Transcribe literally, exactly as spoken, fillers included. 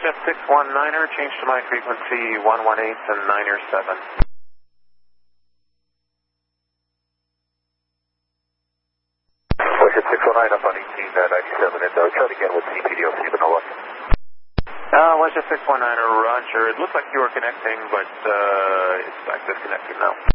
WestJet six one niner, change to my frequency one one eight and niner seven. WestJet six one nine up on eighteen ninety-seven, and uh, try it again with C P D O C, but no luck. Uh, WestJet six one niner, roger. It looked like you were connecting, but uh, it's back disconnected now.